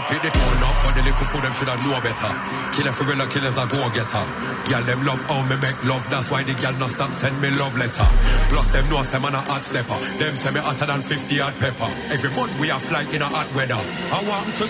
Pick the phone up, but the little fool them should have know better. Killer for real, killers are go-getter. Girl, them love how me make love. That's why the girl not stop send me love letter. Plus them know say man a hot stepper. Them say me hotter than 50 hot pepper. Every month we are flying in a hot weather. I want to